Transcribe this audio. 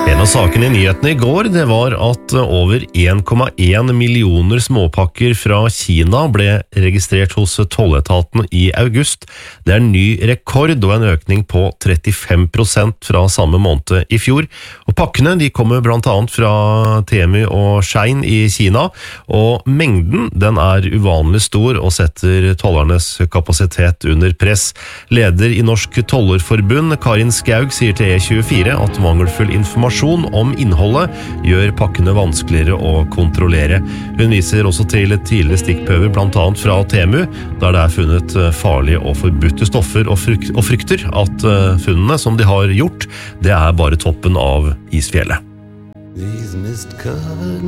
En av sakene i nyhetene i går, det var at over 1,1 millioner småpakker fra Kina ble registrert hos tolletaten i august. Det er en ny rekord og en økning på 35% fra samme måned i fjor. Og pakkene de kommer blant annet fra Temu og Shein i Kina, og mengden den er uvanlig stor og setter tollernes kapasitet under press. Leder i Norsk Tollerforbund, Karin Skaug, sier til E24 at mangelfull informasjon om innholdet gjør pakkene vanskeligere å kontrollere. Hun viser også til tidligere stikkprøver blant annet fra Temu, der det er funnet farlige og forbudte stoffer og frykter at funnene som de har gjort, det er bare toppen av isfjellet.